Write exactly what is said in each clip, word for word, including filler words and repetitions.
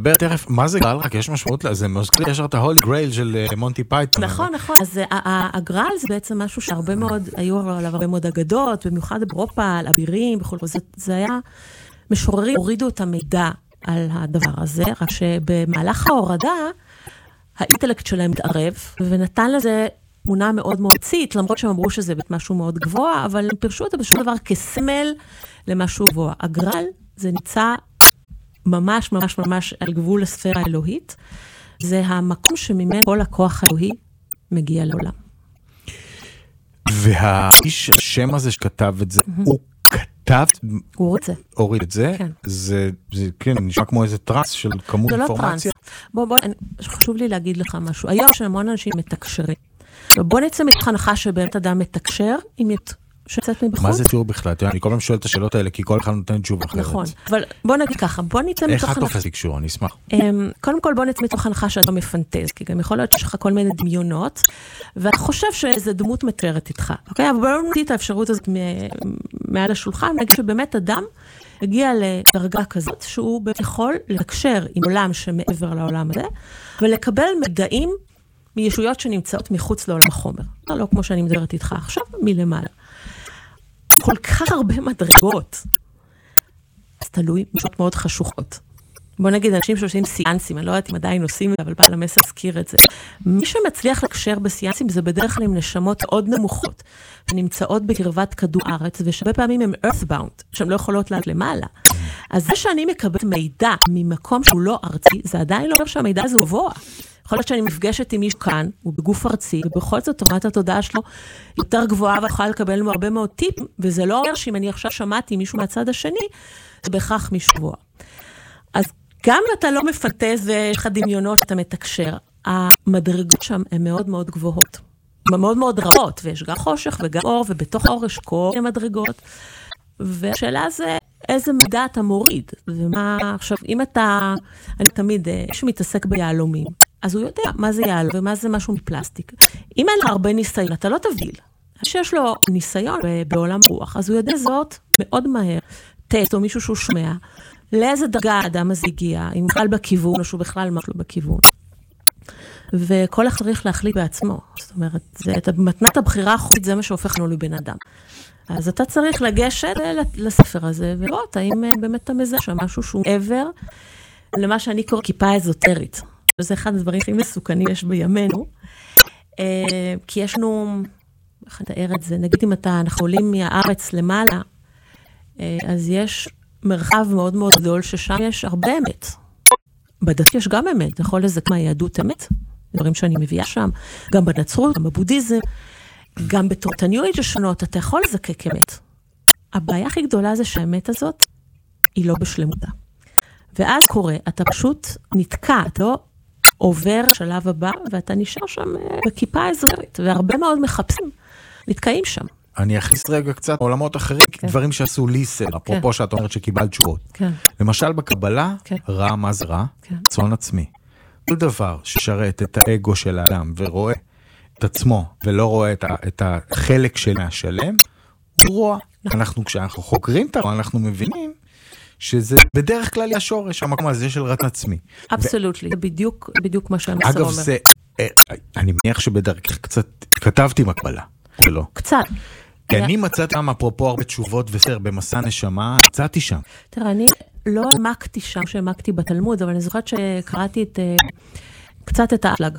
נדבר תכף, מה זה גרל? רק יש משמעות לזה, מזכיר ישר את ההולי גרייל של מונטי פייתון. נכון, נכון. אז הגרל זה בעצם משהו שהרבה מאוד, היו עליו הרבה מאוד אגדות, במיוחד באירופה, על אבירים וכו'. זה היה משוררים, הורידו את המידע על הדבר הזה, רק שבמהלך ההורדה, האינטלקט שלהם התערב, ונתן לזה תמונה מאוד מאוד צית, למרות שהם אמרו שזה משהו מאוד גבוה, אבל הם פירשו אותה בשום דבר כסמל למשהו גבוה. הגרל זה נמצא ממש ממש ממש על גבול הספירה האלוהית, זה המקום שממנו כל הכוח האלוהי מגיע לעולם. והאיש, השם הזה שכתב את זה, הוא כתב, הוא הוריד את זה. הוריד את זה? כן. זה, זה, כן, נשמע כמו איזה טרנס של כמות אינפורמציה. זה לא טרנס. בוא, בוא, חשוב לי להגיד לך משהו. היום שהמון אנשים מתקשרים. בוא נצא מתוך הנחה שבאמת אדם מתקשר, עם שיוצאת מבחוץ. מה זה תיאור בכלל? אני כל פעם שואל את השאלות האלה, כי כל אחד נותן תשובה אחרת. נכון, אבל בוא נגיד ככה, בוא נצא מתוך הנחה. איך את תופס לקשור? אני אשמח. קודם כל בוא נצא מתוך הנחה שאתה מפנטז, כי גם יכול להיות שיש לך כל מיני דמיונות, ואתה חושב שאיזו דמות מתארת איתך. אוקיי? אבל בואו נגיד את האפשרות הזאת מעל השולחן, נגיד שבאמת אדם הגיע לדרגה כזאת, שהוא יכול לתקשר עם עולם שמעבר לעולם הזה, ולקבל מידעים מישויות שנמצאות מחוץ לעולם החומר. לא כמו שאני מדברת איתך עכשיו, מלמעלה. כל כך הרבה מדרגות. אז תלוי משעות מאוד חשוכות. בוא נגיד, אנשים שעושים סיאנסים, אני לא יודעת אם עדיין עושים את זה, אבל בעל המסר הזכיר את זה. מי שמצליח לקשר בסיאנסים, זה בדרך כלל עם נשמות עוד נמוכות, שנמצאות בקרבת כדור הארץ, ושהרבה פעמים הם earthbound, שהן לא יכולות לעלות למעלה. אז זה שאני מקבלת מידע ממקום שהוא לא ארצי, זה עדיין לא אומר שהמידע הזה הוא גבוה. יכול להיות שאני מפגשת עם מישהו כאן, הוא בגוף ארצי, ובכל זאת תורת התודעה שלו יותר גבוהה, ויכולה לקבל לנו הרבה מאוד טיפ, וזה לא אומר שאם אני עכשיו שמעתי מישהו מהצד השני, זה בהכרח מישהו גבוה. אז גם אם אתה לא מפנטז ויש לך דמיונות שאתה מתקשר, המדרגות שם הן מאוד מאוד גבוהות. מאוד מאוד רבות, ויש גם חושך וגם אור, ובתוך האור יש כל מיני מדרגות. והשאלה זה, איזה מידע אתה מוריד? ומה, עכשיו, אם אתה, אני תמיד, שמתעסק ביעלומים, אז הוא יודע מה זה יעלום ומה זה משהו מפלסטיק. אם אין לך הרבה ניסיון, אתה לא תביל. שיש לו ניסיון בעולם רוח, אז הוא יודע זאת מאוד מהר. טסט או מישהו שהוא שומע, לאיזה דרגה האדם הזה הגיע, אם הוא בכלל בכיוון או שהוא בכלל משהו בכיוון. וכל אחד צריך להחליט בעצמו. זאת אומרת, זה, את מתנת הבחירה החופשית, זה מה שהופך לנו לבן אדם. אז אתה צריך לגשת לספר הזה, ולראות האם באמת אתה מזהה שם משהו שהוא עבר, למה שאני קורא כיפה אזוטרית. וזה אחד הדברים הכי מסוכנים יש בימינו, כי יש לנו, איך נתאר את זה, נגיד אם אתה, אנחנו עולים מהארץ למעלה, אז יש מרחב מאוד מאוד גדול, ששם יש הרבה אמת. בדת יש גם אמת, יכול לזק מהיהדות אמת, דברים שאני מביאה שם, גם בנצרות, גם בבודהיזם, גם בתורת הניו-אייג' השונות, אתה יכול לזקק אמת. הבעיה הכי גדולה זה שהאמת הזאת, היא לא בשלמותה. ואז קורה, אתה פשוט נתקע, אתה לא עובר שלב הבא, ואתה נשאר שם בכיפה האזורית, והרבה מאוד מחפשים, נתקעים שם. אני אכניס רגע קצת עולמות אחרים, כן. דברים שעשו לי סל, כן. אפרופו שאת אומרת שקיבלת תשובות. כן. למשל בקבלה, כן. רע מה זה רע? כן. צון עצמי. כל דבר ששרת את האגו של האדם ורואה את עצמו, ולא רואה את, ה, את החלק של השלם, הוא רוע. אנחנו, כשאנחנו חוקרים את הרוע, אנחנו מבינים שזה בדרך כלל השורש, המקום הזה של רצון עצמי. אבסולוטלי, זה בדיוק, בדיוק מה שהמסר אומר. אגב, זה, אני מניח שבדרך קצת כתבתי מקבלה, זה לא. קצת. כי אני מצאתי שם, אפרופו הרבה תשובות וסר, במסע נשמה, מצאתי שם. תראה, אני לא העמקתי שם, שהעמקתי בתלמוד, אבל אני זוכרת שקראתי את, קצת את האשלג.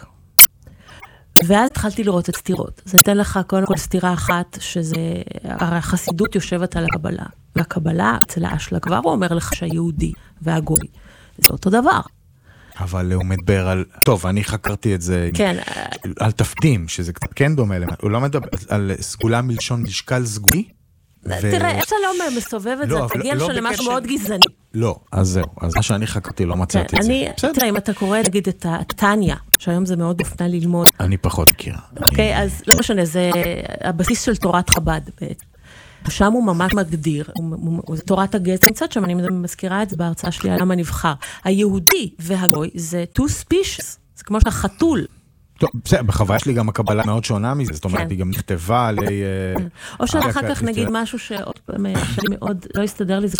ואז התחלתי לראות את סתירות. זה נתן לך קודם כל סתירה אחת, שזה, הרי החסידות יושבת על הקבלה. והקבלה אצל האשלג כבר הוא אומר לך שהיהודי והגוי. זה אותו דבר. אבל הוא מדבר על, טוב, אני חקרתי את זה, כן. על תפקידים, שזה קצת כן דומה למה, הוא לא מדבר על סגולה מלשון משקל סגולי? תראה, איך אתה לא מסובב את זה, תגיע של משהו מאוד גזעני. לא, אז זהו, אז מה שאני חקרתי לא מצאתי את זה. תראה, אם אתה קורא, נגיד, את הטניה, שהיום זה מאוד אופנה ללמוד. אני פחות מכירה. אוקיי, אז לא משנה, זה הבסיס של תורת חב"ד בעצם. שם הוא ממש מגדיר, זה תורת הגזע, מצד שם אני מזכירה את זה בהרצאה שלי על למה נבחר. היהודי והגוי זה two species, זה כמו שהחתול. טוב, בסדר, בחוויה שלי גם הקבלה מאוד שונה מזה, זאת אומרת, היא גם נכתבה עלי... או שאחר כך נגיד משהו שעוד פעם, שאני מאוד לא הסתדר לי, זה